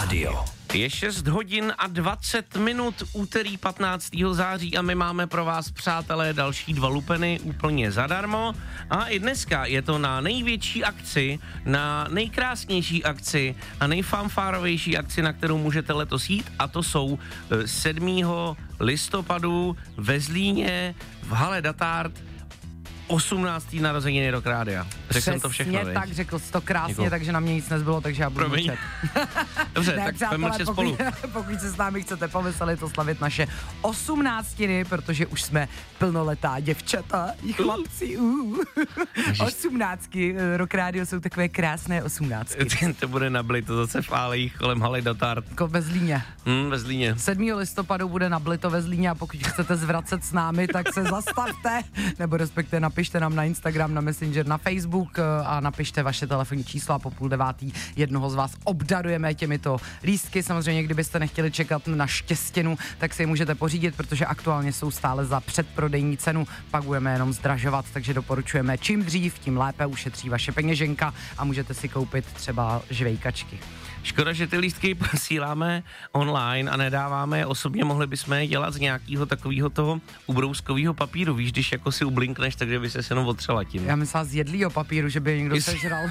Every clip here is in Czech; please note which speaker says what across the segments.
Speaker 1: rádio.
Speaker 2: Je 6 hodin a 20 minut, úterý 15. září a my máme pro vás, přátelé, další 2 lupeny úplně zadarmo. A i dneska je to na největší akci, na nejkrásnější akci a nejfanfárovější akci, na kterou můžete letos jít, a to jsou 7. listopadu ve Zlíně v hale Datard 18. narozeniny Rock Rádia. Řekl jsem to všechno,
Speaker 3: Přesně tak, řekl jsi to krásně, takže na mě nic nezbylo, takže já budu mlčet.
Speaker 2: Dobře,
Speaker 3: ne,
Speaker 2: tak
Speaker 3: přátelé,
Speaker 2: budeme mlčet spolu.
Speaker 3: Pokud se s námi chcete poveselit, oslavit naše 18, protože už jsme plnoletá děvčata i chlapci. 18. Rock Rádio jsou takové krásné 18.
Speaker 2: To bude nablito zase v álejích kolem haly Datard.
Speaker 3: Jako ve Zlíně.
Speaker 2: Ve Zlíně.
Speaker 3: 7. listopadu bude nablito ve Zlíně a pokud chcete zvracet s námi, tak se zastavte, nebo respektive napište nám na Instagram, na Messenger, na Facebook a napište vaše telefonní číslo a po 8:30 jednoho z vás obdarujeme těmito lístky. Samozřejmě, kdybyste nechtěli čekat na štěstěnu, tak si je můžete pořídit, protože aktuálně jsou stále za předprodejní cenu, pak budeme jenom zdražovat, takže doporučujeme čím dřív, tím lépe, ušetří vaše peněženka a můžete si koupit třeba žvejkačky.
Speaker 2: Škoda, že ty lístky posíláme online a nedáváme je osobně, mohli bychom je dělat z nějakého takového toho ubrouskového papíru, víš, když jako si ublinkneš, takže by se jenom otřela tím.
Speaker 3: Já myslela z jedlýho papíru, že by je někdo sežral.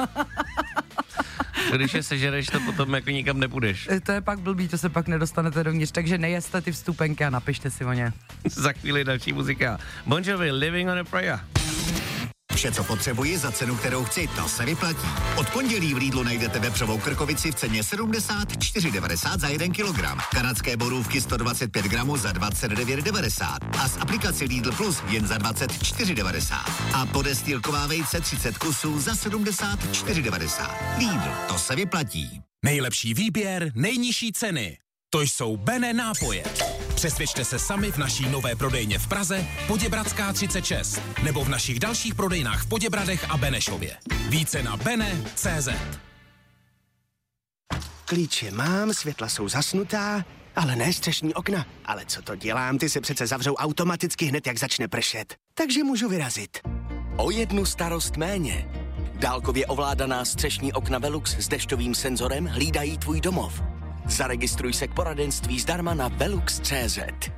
Speaker 2: Když je sežereš, to potom jako nikam nepůjdeš.
Speaker 3: To je pak blbý, to se pak nedostanete dovnitř, takže nejeste ty vstupenky a napište si o ně.
Speaker 2: Za chvíli další muzika. Bon Jovi, Living on a Prayer.
Speaker 1: Vše, co potřebuji za cenu, kterou chci, to se vyplatí. Od pondělí v Lidlu najdete vepřovou krkovici v ceně 74,90 za 1 kilogram. Kanadské borůvky 125 gramů za 29,90 a z aplikace Lidl Plus jen za 24,90. A podestýlková vejce 30 kusů za 74,90. Lidl, to se vyplatí.
Speaker 4: Nejlepší výběr, nejnižší ceny. To jsou Bene nápoje. Přesvědčte se sami v naší nové prodejně v Praze, Poděbradská 36, nebo v našich dalších prodejnách v Poděbradech a Benešově. Více na bene.cz.
Speaker 5: Klíče mám, světla jsou zasnutá, ale ne střešní okna. Ale co to dělám, ty se přece zavřou automaticky hned, jak začne pršet. Takže můžu vyrazit.
Speaker 6: O jednu starost méně. Dálkově ovládaná střešní okna Velux s dešťovým senzorem hlídají tvůj domov. Zaregistruj se k poradenství zdarma na velux.cz.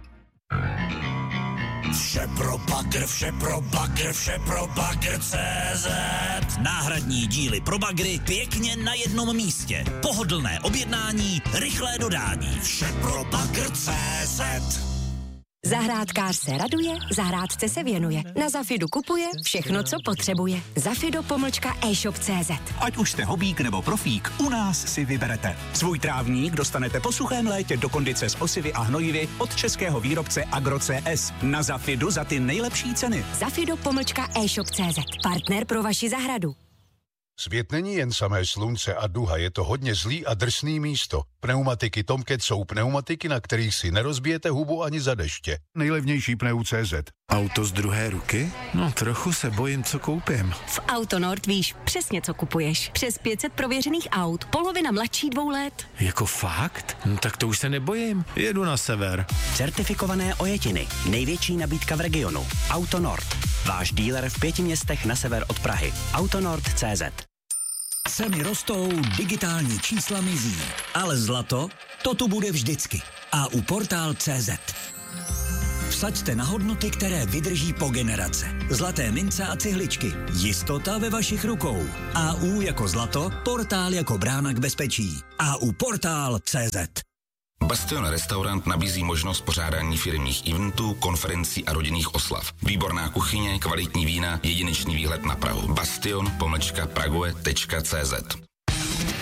Speaker 7: Vše pro bagr, vše pro bagr, vše pro bagr.cz. Náhradní díly pro bagry pěkně na jednom místě. Pohodlné objednání, rychlé dodání. Vše pro bagr.cz.
Speaker 8: Zahrádkář se raduje, zahrádce se věnuje. Na Zafidu kupuje všechno, co potřebuje. Zafido-e-shop.cz.
Speaker 9: Ať už jste hobík nebo profík, u nás si vyberete. Svůj trávník dostanete po suchém létě do kondice s osivy a hnojivy od českého výrobce Agro.cs. Na Zafidu za ty nejlepší ceny.
Speaker 8: Zafido-e-shop.cz. Partner pro vaši zahradu.
Speaker 10: Svět není jen samé slunce a duha, je to hodně zlý a drsný místo. Pneumatiky Tomcat jsou pneumatiky, na kterých si nerozbijete hubu ani za deště. Nejlevnější pneu.cz.
Speaker 11: Auto z druhé ruky? No, trochu se bojím, co koupím.
Speaker 8: V AutoNord víš přesně, co kupuješ. Přes 500 prověřených aut, polovina mladší 2 let.
Speaker 11: Jako fakt? No, tak to už se nebojím. Jedu na sever.
Speaker 6: Certifikované ojetiny. Největší nabídka v regionu. AutoNord. Váš dealer v 5 městech na sever od Prahy. AutoNord.cz.
Speaker 7: Ceny rostou, digitální čísla mizí. Ale zlato, to tu bude vždycky. A u Portál.cz. Vsaďte na hodnoty, které vydrží po generace. Zlaté mince a cihličky. Jistota ve vašich rukou. AU jako zlato, Portál jako brána k bezpečí. AU Portál.cz.
Speaker 12: Bastion Restaurant nabízí možnost pořádání firemních eventů, konferencí a rodinných oslav. Výborná kuchyně, kvalitní vína, jedinečný výhled na Prahu. Bastion-prague.cz.